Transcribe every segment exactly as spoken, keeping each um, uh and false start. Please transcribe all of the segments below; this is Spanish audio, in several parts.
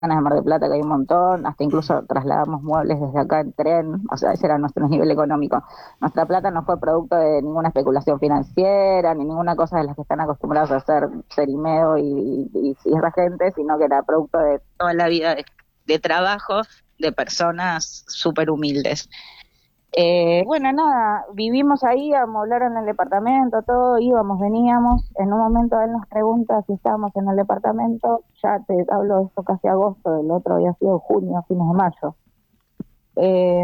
de Mar del Plata, que hay un montón, hasta incluso trasladamos muebles desde acá en tren, o sea, ese era nuestro nivel económico. Nuestra plata no fue producto de ninguna especulación financiera, ni ninguna cosa de las que están acostumbrados a hacer Cerimeo y, y, y esa gente, sino que era producto de toda la vida de, de trabajo de personas súper humildes. Eh, bueno, nada, vivimos ahí, amoblaron el departamento, todo, íbamos, veníamos. En un momento él nos pregunta si estábamos en el departamento, ya te hablo de esto casi agosto, el otro había sido junio, fines de mayo. Eh,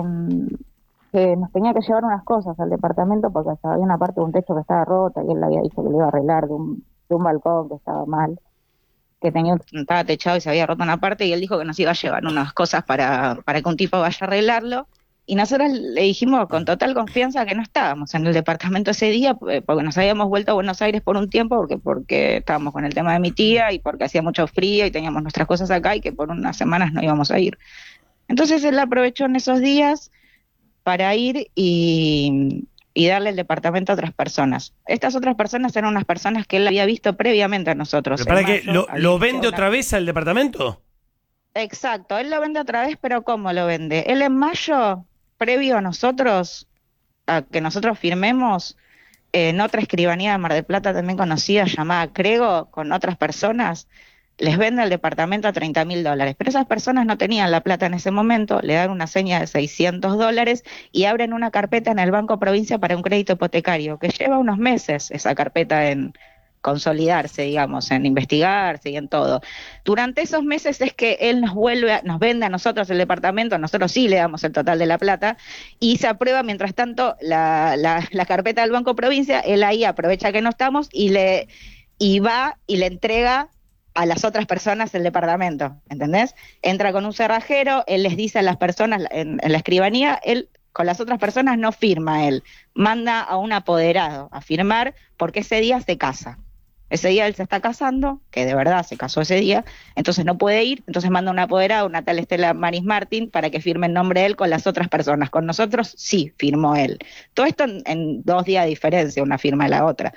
que nos tenía que llevar unas cosas al departamento porque había una parte de un techo que estaba rota y él le había dicho que le iba a arreglar de un, de un balcón que estaba mal, que tenía un, estaba techado y se había roto una parte, y él dijo que nos iba a llevar unas cosas para, para que un tipo vaya a arreglarlo. Y nosotros le dijimos con total confianza que no estábamos en el departamento ese día, porque nos habíamos vuelto a Buenos Aires por un tiempo, porque porque estábamos con el tema de mi tía y porque hacía mucho frío y teníamos nuestras cosas acá y que por unas semanas no íbamos a ir. Entonces él aprovechó en esos días para ir y, y darle el departamento a otras personas. Estas otras personas eran unas personas que él había visto previamente a nosotros. ¿Pero para mayo, qué? ¿Lo, lo vende una... otra vez al departamento? Exacto, él lo vende otra vez, pero ¿cómo lo vende? Él en mayo, previo a nosotros, a que nosotros firmemos, eh, en otra escribanía de Mar del Plata también conocida, llamada Crego, con otras personas, les vende el departamento a treinta mil dólares. Pero esas personas no tenían la plata en ese momento, le dan una seña de seiscientos dólares y abren una carpeta en el Banco Provincia para un crédito hipotecario, que lleva unos meses esa carpeta en consolidarse, digamos, en investigarse y en todo. Durante esos meses es que él nos vuelve, a, nos vende a nosotros el departamento, nosotros sí le damos el total de la plata, y se aprueba mientras tanto la, la, la carpeta del Banco Provincia. Él ahí aprovecha que no estamos y le y va y le entrega a las otras personas el departamento, ¿entendés? Entra con un cerrajero, él les dice a las personas en, en la escribanía, él con las otras personas no firma él, manda a un apoderado a firmar porque ese día se casa. Ese día él se está casando, que de verdad se casó ese día, entonces no puede ir, entonces manda un apoderado, una tal Estela Maris Martín, para que firme en nombre de él con las otras personas. Con nosotros sí firmó él. Todo esto en, en dos días de diferencia, una firma de la otra.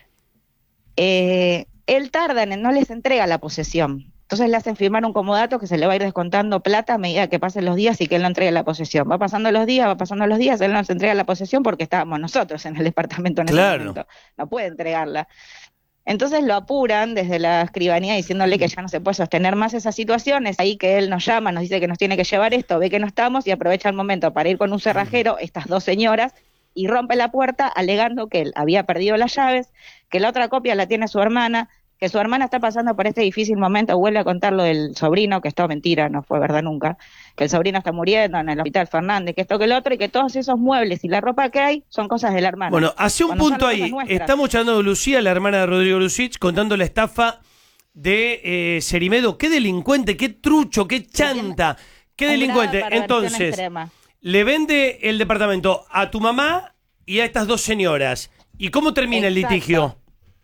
Eh, él tarda en, no les entrega la posesión. Entonces le hacen firmar un comodato que se le va a ir descontando plata a medida que pasen los días y que él no entregue la posesión. Va pasando los días, va pasando los días, él no nos entrega la posesión porque estábamos nosotros en el departamento en Claro. ese momento. No puede entregarla. Entonces lo apuran desde la escribanía diciéndole que ya no se puede sostener más esas situaciones. Ahí que él nos llama, nos dice que nos tiene que llevar esto, ve que no estamos y aprovecha el momento para ir con un cerrajero, estas dos señoras, y rompe la puerta alegando que él había perdido las llaves, que la otra copia la tiene su hermana, que su hermana está pasando por este difícil momento. Vuelve a contar lo del sobrino, que esto mentira, no fue verdad nunca, que el sobrino está muriendo en el hospital Fernández, que esto que el otro, y que todos esos muebles y la ropa que hay son cosas de la hermana. Bueno, hace un Cuando punto son cosas ahí, nuestras. estamos charlando de Lucía, la hermana de Rodrigo Lucich, contando la estafa de eh, Cerimedo. Qué delincuente, qué trucho, qué chanta, qué delincuente. Entonces, extrema. le vende el departamento a tu mamá y a estas dos señoras. ¿Y cómo termina el Exacto. litigio?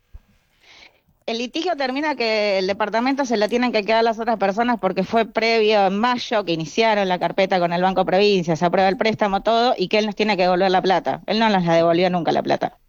El litigio termina que el departamento se lo tienen que quedar las otras personas porque fue previo en mayo que iniciaron la carpeta con el Banco Provincia, se aprueba el préstamo, todo, y que él nos tiene que devolver la plata. Él no nos la devolvió nunca la plata.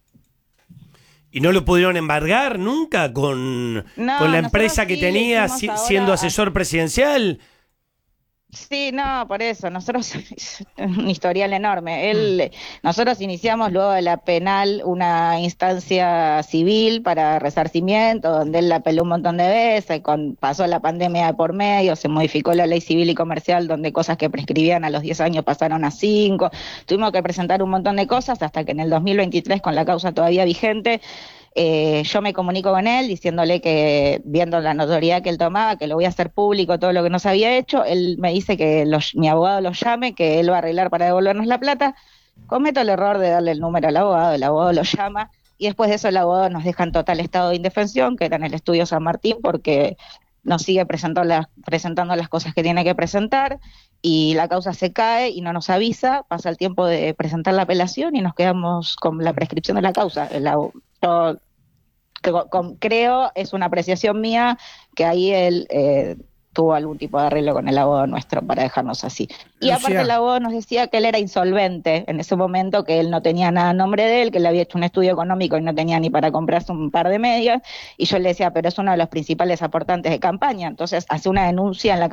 ¿Y no lo pudieron embargar nunca con, No, con la nosotros empresa que sí le tenía hicimos si- ahora siendo a- asesor presidencial? Sí, no, por eso, nosotros, un historial enorme. Él, nosotros iniciamos luego de la penal una instancia civil para resarcimiento, donde él la apeló un montón de veces, con, pasó la pandemia de por medio, se modificó la ley civil y comercial, donde cosas que prescribían a los diez años pasaron a cinco, tuvimos que presentar un montón de cosas hasta que en el dos mil veintitrés, con la causa todavía vigente, Eh, yo me comunico con él diciéndole que, viendo la notoriedad que él tomaba, que lo voy a hacer público todo lo que nos había hecho. Él me dice que los, mi abogado lo llame, que él va a arreglar para devolvernos la plata. Cometo el error de darle el número al abogado, el abogado lo llama y después de eso el abogado nos deja en total estado de indefensión, que era en el estudio San Martín, porque nos sigue presentando las, presentando las cosas que tiene que presentar y la causa se cae y no nos avisa, pasa el tiempo de presentar la apelación y nos quedamos con la prescripción de la causa. El, yo que, con, creo, es una apreciación mía, que ahí él eh, tuvo algún tipo de arreglo con el abogado nuestro para dejarnos así. Y Lucía. aparte el abogado nos decía que él era insolvente en ese momento, que él no tenía nada a nombre de él, que él había hecho un estudio económico y no tenía ni para comprarse un par de medias, y yo le decía, pero es uno de los principales aportantes de campaña, entonces hace una denuncia en la